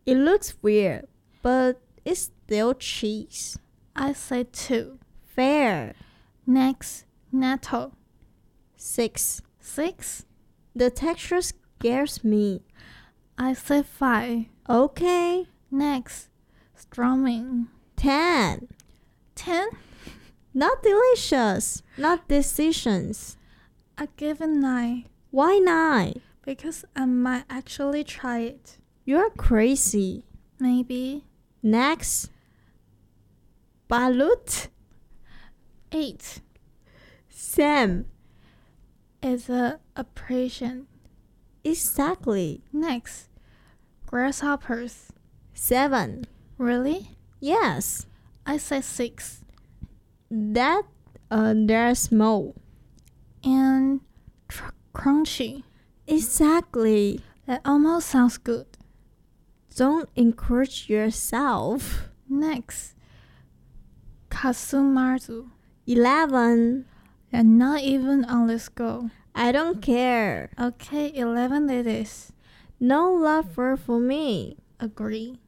It looks weird, but it's still cheese. I say 2. Fair. Next, natto. 6. 6. The texture scares me. I say 5. Okay. Next, strumming. 10. 10. Not delicious. Not decisions. I give it 9 Why 9? because I might actually try it. You're crazy. Maybe. Next. Balut. 8 Sam. is a oppression. Exactly. Next, grasshoppers. 7. Really? Yes. I say 6. They're small. And crunchy. Exactly. That almost sounds good. Don't encourage yourself. Next, kasumarzu. 11. And not even on this go. I don't care. Okay, 11 it is. No lover for me. Agree.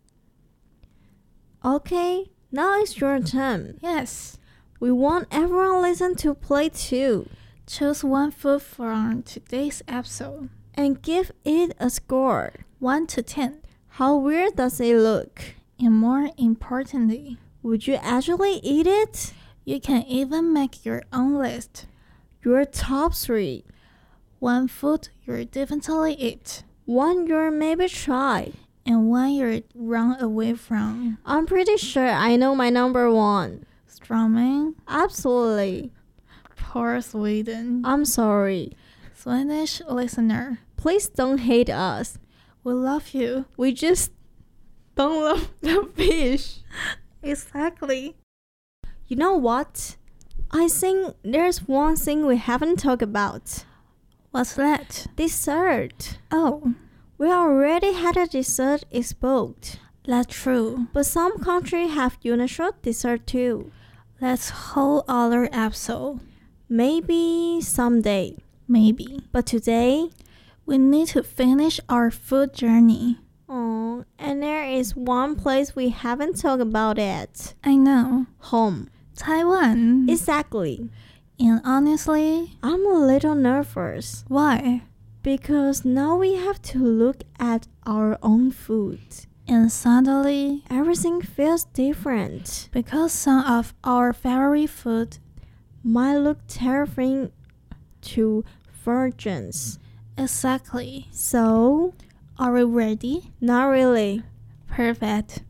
Okay, now it's your turn. Yes. We want everyone listen to play too. Choose one food from today's episode. And give it a score. 1 to 10. How weird does it look? And more importantly, Would you actually eat it? you can even make your own list. Your top 3. One food you'll definitely eat. One you'll maybe try. And one you'll run away from. I'm pretty sure I know my number 1. Strumming. Absolutely. Poor Sweden. I'm sorry. Swedish listener, Please don't hate us. we love you. We just don't love the fish. Exactly. You know what? I think there's one thing we haven't talked about. What's that? Dessert. Oh, We already had a dessert expo, that's true. but some countries have unusual dessert too. That's whole other episode. Maybe someday. Maybe. But today, We need to finish our food journey. oh, and there is one place we haven't talked about yet. I know. Home. Taiwan. Exactly. And honestly, I'm a little nervous why? because now we have to look at our own food. And suddenly, Everything feels different. because some of our favorite food, Might look terrifying to virgins. exactly. So, Are we ready? not really. Perfect.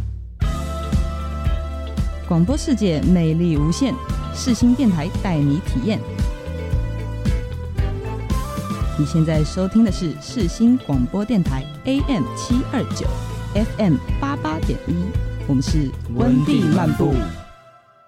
广播世界魅力无限，世新电台带你体验。你现在收听的是世新广播电台 AM 729 FM 88.1，我们是温蒂漫步。